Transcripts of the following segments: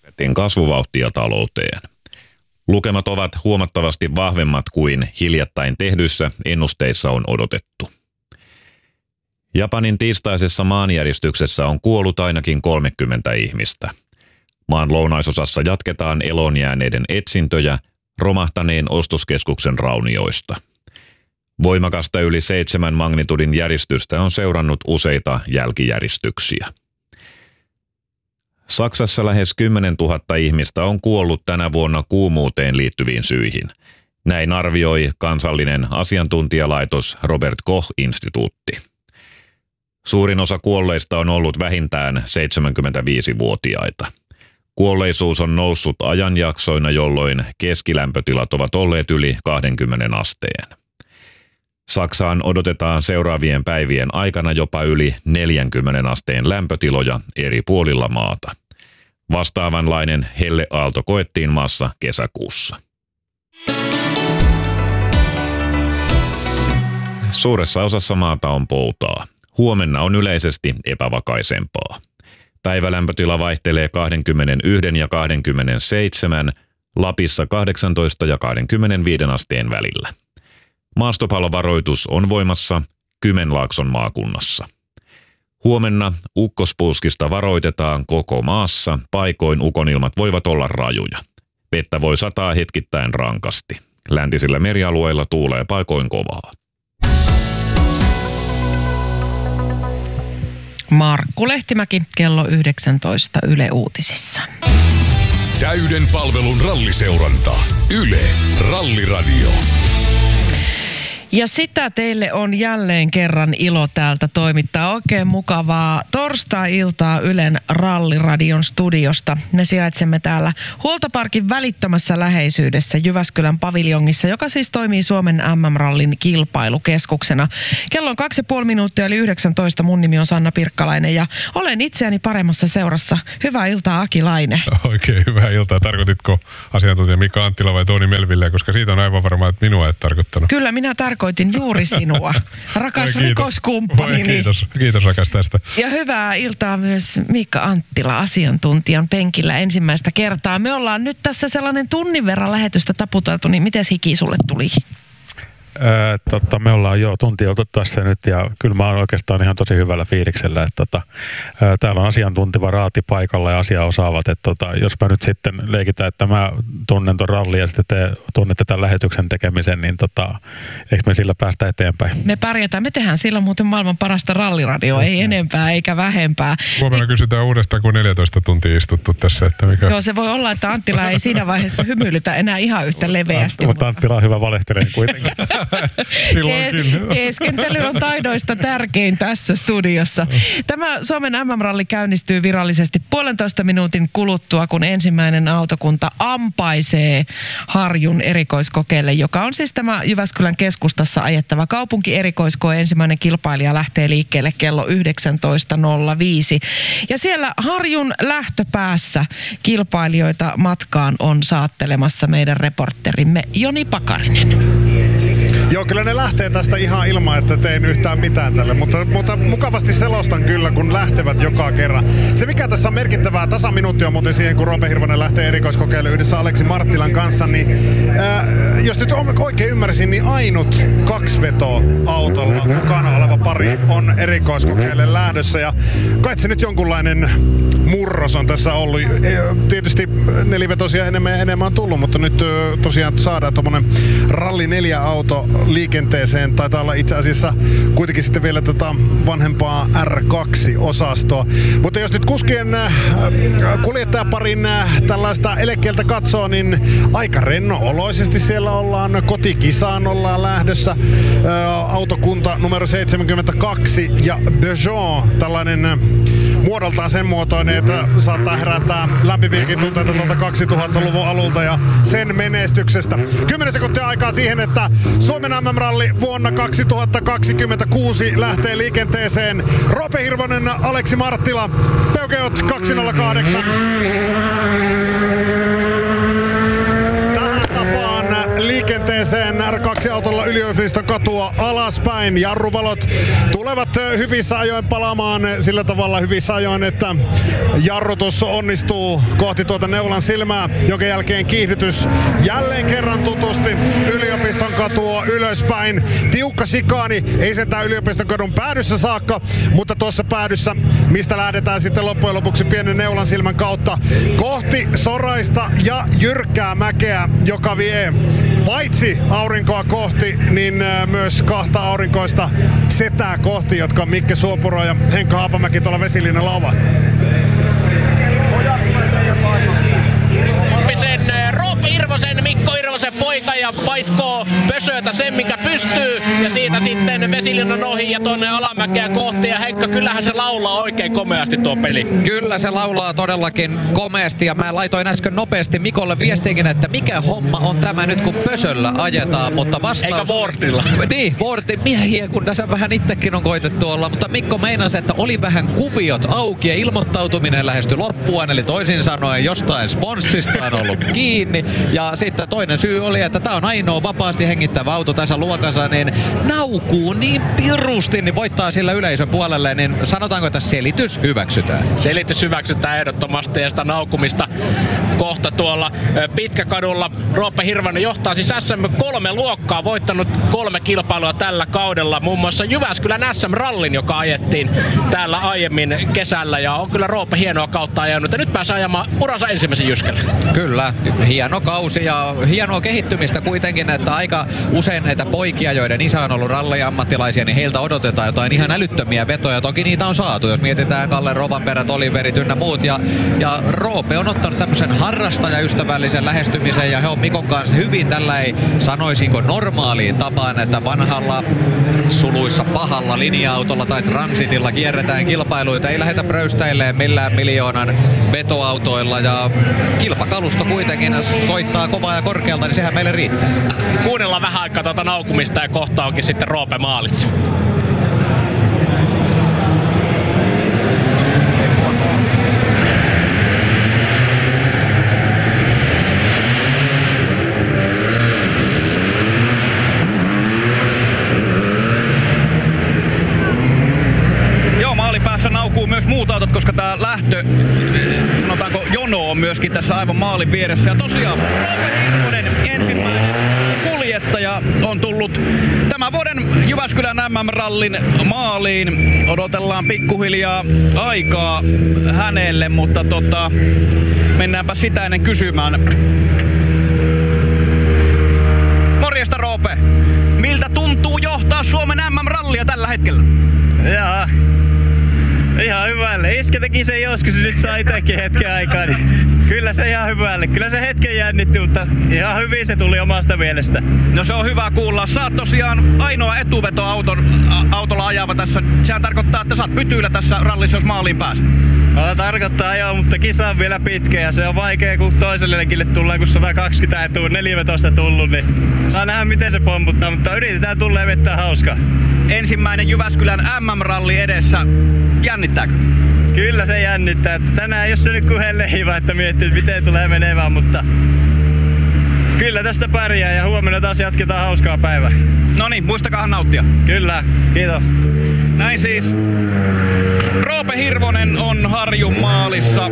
kasvuvauhtia talouteen. Lukemat ovat huomattavasti vahvemmat kuin hiljattain tehdyissä ennusteissa on odotettu. Japanin tiistaisessa maanjäristyksessä on kuollut ainakin 30 ihmistä. Maan lounaisosassa jatketaan eloon jääneiden etsintöjä romahtaneen ostoskeskuksen raunioista. Voimakasta yli 7 magnitudin järistystä on seurannut useita jälkijäristyksiä. Saksassa lähes 10 000 ihmistä on kuollut tänä vuonna kuumuuteen liittyviin syihin. Näin arvioi kansallinen asiantuntijalaitos Robert Koch-instituutti. Suurin osa kuolleista on ollut vähintään 75-vuotiaita. Kuolleisuus on noussut ajanjaksoina, jolloin keskilämpötilat ovat olleet yli 20 asteen. Saksaan odotetaan seuraavien päivien aikana jopa yli 40 asteen lämpötiloja eri puolilla maata. Vastaavanlainen helleaalto koettiin maassa kesäkuussa. Suuressa osassa maata on poutaa. Huomenna on yleisesti epävakaisempaa. Päivälämpötila vaihtelee 21 ja 27, Lapissa 18 ja 25 asteen välillä. Maastopallovaroitus on voimassa Kymenlaakson maakunnassa. Huomenna ukkospuuskista varoitetaan koko maassa, paikoin ukonilmat voivat olla rajuja. Vettä voi sataa hetkittäin rankasti. Läntisillä merialueilla tuulee paikoin kovaa. Markku Lehtimäki, kello 19 Yle Uutisissa. Täyden palvelun ralliseuranta. Yle Ralliradio. Ja sitä teille on jälleen kerran ilo täältä toimittaa. Oikein mukavaa torstai-iltaa Ylen Ralliradion studiosta. Me sijaitsemme täällä Huoltoparkin välittömässä läheisyydessä Jyväskylän paviljongissa, joka siis toimii Suomen MM-rallin kilpailukeskuksena. Kello on 2,5 minuuttia eli 19. Mun nimi on Sanna Pirkkalainen ja olen itseäni paremmassa seurassa. Hyvää iltaa, Aki Laine. Oikein hyvää iltaa. Tarkoititko asiantuntija Mika Anttila vai Toni Melville, koska siitä on aivan varmaa, että minua et tarkoittanut. Kyllä, minä tarkoitin juuri sinua, rakas rikoskumppani. Kiitos rakas tästä. Ja hyvää iltaa myös Mika Anttila, asiantuntijan penkillä ensimmäistä kertaa. Me ollaan nyt tässä sellainen tunnin verran lähetystä taputeltu, niin miten hiki sulle tuli? Me ollaan jo tunti oltu tässä nyt ja kyllä mä oon oikeastaan ihan tosi hyvällä fiiliksellä, että täällä on asiantuntiva raati paikalla ja asiaa osaavat, että jos mä nyt sitten leikitään, että mä tunnen ton rallin ja sitten te tunnette tämän lähetyksen tekemisen, niin eikö me sillä päästä eteenpäin? Me pärjätään, me tehdään sillä muuten maailman parasta ralliradioa, ei enempää eikä vähempää. Huomenna kysytään uudestaan, kun 14 tuntia istuttu tässä, että mikä... Joo, se voi olla, että Anttila ei siinä vaiheessa hymyilytä enää ihan yhtä leveästi. Mutta Anttila on hyvä valehtelee kuitenkin. Teeskentely on taidoista tärkein tässä studiossa. Tämä Suomen MM-ralli käynnistyy virallisesti 1,5 minuutin kuluttua, kun ensimmäinen autokunta ampaisee Harjun erikoiskokeelle, joka on siis tämä Jyväskylän keskustassa ajettava kaupunkierikoiskoe. Ensimmäinen kilpailija lähtee liikkeelle kello 19.05. Ja siellä Harjun lähtöpäässä kilpailijoita matkaan on saattelemassa meidän reporterimme Joni Pakarinen. Joo, kyllä ne lähtee tästä ihan ilman, että teen yhtään mitään tälle, mutta mukavasti selostan kyllä, kun lähtevät joka kerran. Se mikä tässä on merkittävää, tasaminuutti on muuten siihen, kun Roope Hirvonen lähtee erikoiskokeille yhdessä Aleksi Marttilan kanssa, niin jos nyt oikein ymmärsin, niin ainut kaksivetoautolla mukana oleva pari on erikoiskokeille lähdössä ja kai se nyt jonkunlainen murros on tässä ollut. Tietysti nelivetosia enemmän on tullut, mutta nyt tosiaan saadaan tommonen Ralli 4 auto liikenteeseen. Taitaa olla itse asiassa kuitenkin sitten vielä tätä vanhempaa R2-osastoa. Mutta jos nyt kuskien kuljettajaparin tällaista elekieltä katsoo, niin aika renno-oloisesti siellä ollaan. Kotikisaan ollaan lähdössä. Autokunta numero 72 ja Peugeot, tällainen muodoltaan sen muotoinen, että saattaa herättää lämpimiäkin tunteita tuolta 2000-luvun alulta ja sen menestyksestä. 10 sekuntia aikaa siihen, että Suomen MM-ralli vuonna 2026 lähtee liikenteeseen. Roope Hirvonen, Aleksi Marttila, Peugeot 208. Tähän tapaan liikenteeseen R2 2 autolla Yliopiston katua alaspäin. Jarruvalot tulevat hyvissä ajoin palaamaan sillä tavalla hyvissä ajoin, että jarrutus onnistuu kohti tuota neulan silmää, jonka jälkeen kiihdytys jälleen kerran tutusti Yliopiston katua ylöspäin. Tiukka shikaani, ei sentään Yliopiston kadun päädyssä saakka, mutta tuossa päädyssä, mistä lähdetään sitten loppujen lopuksi pienen neulan silmän kautta kohti soraista ja jyrkkää mäkeä, joka vie paitsi aurinkoa kohti, niin myös kahta aurinkoista setää kohti, jotka Mikke Suopuro ja Henkka Haapamäki tuolla vesilinnalla ovat. Roope Hirvosen, Mikko Hirvosen poika ja paiskoo pösöitä sen mikä pystyy ja siitä sitten vesilinnan ohi ja tonne alamäkeä kohti ja Henkka, kyllähän se laulaa oikein komeasti tuo peli. Kyllä se laulaa todellakin komeasti ja mä laitoin äsken nopeasti Mikolle viestiinkin, että mikä homma on tämä nyt kun pösöllä ajetaan, mutta vastaus... Eikä Wardilla. Niin, Wardin miehiä, kun tässä vähän itsekin on koitettu olla, mutta Mikko meinasi, että oli vähän kuviot auki ja ilmoittautuminen lähestyi loppuun, eli toisin sanoen jostain sponssista on ollut kiinni. Ja sitten toinen syy oli, että tämä on ainoa vapaasti hengittävä auto tässä luokassa, niin naukuu niin pirusti, niin voittaa sillä yleisön puolelle, niin sanotaanko, että selitys hyväksytään? Selitys hyväksytään ehdottomasti ja sitä naukumista kohta tuolla Pitkäkadulla. Roope Hirvonen johtaa siis SM3 luokkaa, voittanut 3 kilpailua tällä kaudella, muun muassa Jyväskylän SM-rallin, joka ajettiin täällä aiemmin kesällä ja on kyllä Roope hienoa kautta ajanut ja nyt pääsee ajamaan uransa ensimmäisen jyskällä. Kyllä, hieno kausi ja hienoa kehittymistä kuitenkin, että aika usein näitä poikia, joiden isä on ollut ralliammattilaisia, niin heiltä odotetaan jotain ihan älyttömiä vetoja. Toki niitä on saatu, jos mietitään Kalle Rovanperät, Oliverit ynnä muut. Ja Roope on ottanut tämmöisen harrastajaystävällisen lähestymisen ja he on Mikon kanssa hyvin tällä ei sanoisinko normaaliin tapaan, että vanhalla suluissa pahalla linja-autolla tai transitilla kierretään kilpailuita, ei lähdetä pröystäilleen millään miljoonan vetoautoilla ja kilpakalusto kuitenkin soittaa kovaa ja korkealta, niin sehän meille riittää. Kuunnellaan vähän aikaa tuota naukumista ja kohta onkin sitten Roope maalissa. Päässä naukuu myös muut autot, koska tää lähtö, sanotaanko jono on myöskin tässä aivan maalin vieressä. Ja tosiaan Roope Hirvonen, ensimmäinen kuljettaja, on tullut tämän vuoden Jyväskylän MM-rallin maaliin. Odotellaan pikkuhiljaa aikaa hänelle, mutta mennäänpä sitä ennen kysymään. Morjesta Roope, miltä tuntuu johtaa Suomen MM-rallia tällä hetkellä? Jaa. Ihan hyvälle. Iskä teki sen joskus, nyt saa itekin hetken aikaa. Niin kyllä se ihan hyvälle. Kyllä se hetken jännitti, mutta ihan hyvin se tuli omasta mielestä. No se on hyvä kuulla. Sä oot tosiaan ainoa etuvetoautolla ajava tässä. Sehän tarkoittaa, että sä oot pytyillä tässä rallissa, jos maaliin pääset. No, tarkoittaa joo, mutta kisa on vielä pitkä ja se on vaikea, kun toiselle lenkille tullaan, kun 120 etuu, 4-vetosta tullut, niin saa nähdä miten se pomputtaa, mutta yritetään tulla ja vettää hauskaa. Ensimmäinen Jyväskylän MM-ralli edessä. Jännittääkö? Kyllä se jännittää. Tänään ei ole se nyt kuin hellehiva, että miettii, että miten tulee menevään, mutta kyllä tästä pärjää ja huomenna taas jatketaan hauskaa päivää. No niin, muistakahan nauttia. Kyllä, kiitos. Näin siis Roope Hirvonen on Harjun maalissa.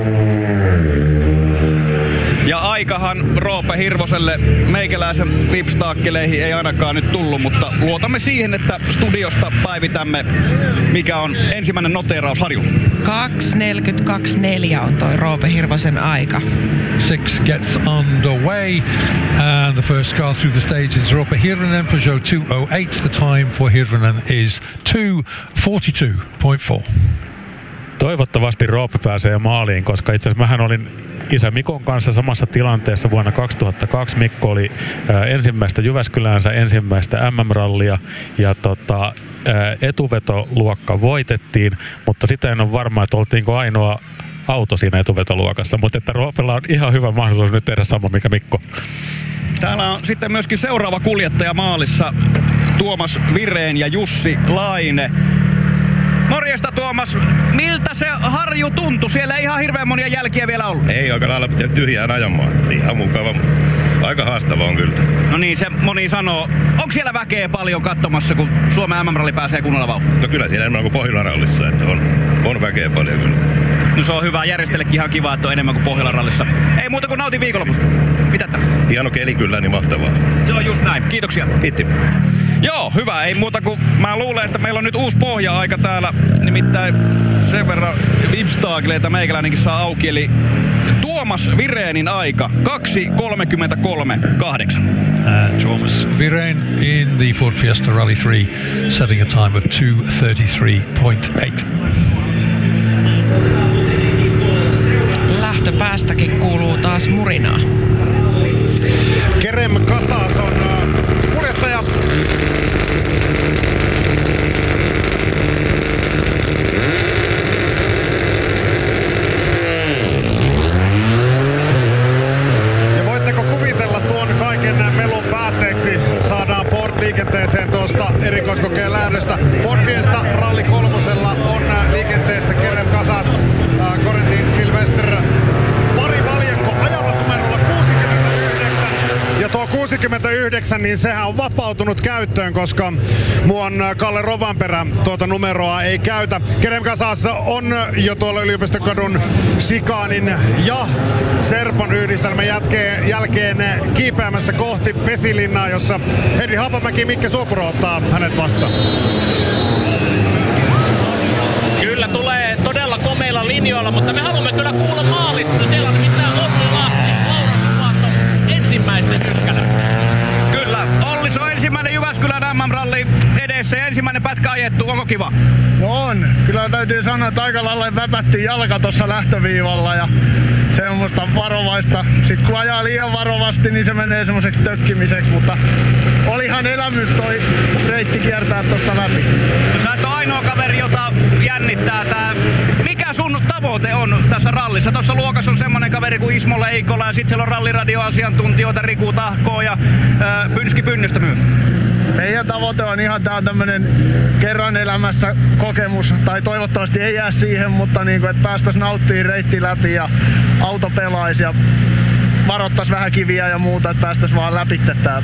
Ja aikahan Roope Hirvoselle meikäläisen pipstaakkeleihin ei ainakaan nyt tullut, mutta luotamme siihen, että studiosta päivitämme, mikä on ensimmäinen noteeraus Harjulla. 2:42.4 on toi Roope Hirvosen aika. 6 gets underway and the first car through the stage is Roope Hirvonen, Peugeot 208. The time for Hirvonen is 2:42.4. Toivottavasti Roope pääsee maaliin, koska itse asiassa mähän olin isä Mikon kanssa samassa tilanteessa vuonna 2002. Mikko oli ensimmäistä Jyväskyläänsä ensimmäistä MM-rallia ja etuvetoluokka voitettiin, mutta sitä en ole varma, että oltiinko ainoa auto siinä etuvetoluokassa, mutta että Roopella on ihan hyvä mahdollisuus nyt tehdä sama mikä Mikko. Täällä on sitten myöskin seuraava kuljettaja maalissa, Tuomas Vireen ja Jussi Laine. Morjesta Tuomas, miltä se Harju tuntui? Siellä ei ihan hirveän monia jälkiä vielä ollut. Ei aika lailla pitää tyhjään ajamaan. Ihan mukava. Aika haastava on kyllä. No niin, se moni sanoo. Onko siellä väkeä paljon katsomassa, kun Suomen MM-ralli pääsee kunnolla vauhtiin? No kyllä siinä enemmän kuin Pohjola-rallissa, että on väkeä paljon kyllä. No se on hyvä. Järjestelekin ihan kiva, että on enemmän kuin Pohjola-rallissa. Ei muuta kuin nautin viikonlopusta. Mitä tämä? Hieno keli kyllä, niin mahtavaa. Se on just näin. Kiitoksia. Kiitti. Joo, hyvä. Ei muuta kuin mä luulen, että meillä on nyt uusi pohja-aika täällä. Nimittäin sen verran Vibstagleita meikäläinenkin saa auki. Eli Tuomas Virenin aika 2:33.8. Thomas Viren in the Ford Fiesta Rally 3 setting a time of 2:33.8. Lähtöpäästäkin kuuluu taas murinaa. Kerem Kasas on kuljettaja. Ja voitteko kuvitella tuon kaiken melun päätteeksi saadaan Ford liikenteeseen tuosta erikoiskokeen lähdöstä. Ford Fiesta Rally 3 on liikenteessä Kerem Kasas, Corentin Silvester, Pari Valjakko ajavat numerolla 69. Ja tuo 69, niin sehän on vapautunut käyttöön, koska muuan Kalle Rovanperä tuota numeroa ei käytä. Kerem Kasas on jo tuolla Yliopistokadun Chikanin ja Serpon yhdistelmän jälkeen kiipeämässä kohti Vesilinnaa, jossa Henri Haapamäki ja Mikke Suopuro ottaa hänet vastaan. Kyllä tulee todella komeilla linjoilla, mutta me haluamme kyllä kuulla maalista. Siellä on nimittäin Olli Lahti, Laura Suvato ensimmäisessä Jyskälässä. Kyllä, Olli, se on ensimmäinen Jyväskylän MM-ralli edessä ja ensimmäinen pätkä ajettu. Onko kiva? No on. Kyllä täytyy sanoa, että aika lailla väpätti jalka tuossa lähtöviivalla ja semmoista varovaista. Sitten kun ajaa liian varovasti, niin se menee semmoiseksi tökkimiseksi, mutta olihan elämys toi reitti kiertää tuosta läpi. No, sä et ole ainoa kaveri, jota jännittää tää. Mikä sun tavoite on tässä rallissa? Tuossa luokassa on semmonen kaveri kuin Ismo Leikola ja sit siellä on ralliradioasiantuntijoita Riku Tahkoa ja Pynski Pynnystä myös. Meidän tavoite on ihan tää tämmönen kerran elämässä kokemus, tai toivottavasti ei jää siihen, mutta niinku, että päästäis nauttii reitti läpi ja auto pelaisi ja varottais vähän kiviä ja muuta, että päästäis vaan läpi tää